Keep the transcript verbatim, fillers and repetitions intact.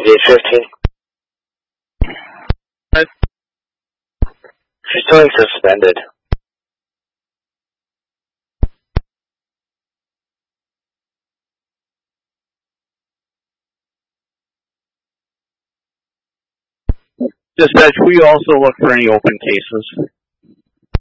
eight fifteen. What? She's doing suspended. Dispatch, we also look for any open cases.